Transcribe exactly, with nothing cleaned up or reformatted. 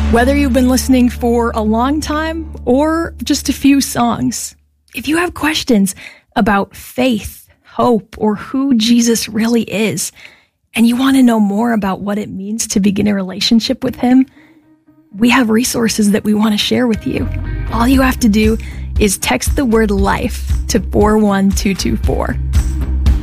Whether you've been listening for a long time or just a few songs, if you have questions about faith, hope, or who Jesus really is, and you want to know more about what it means to begin a relationship with him, we have resources that we want to share with you. All you have to do is text the word LIFE to four one two two four.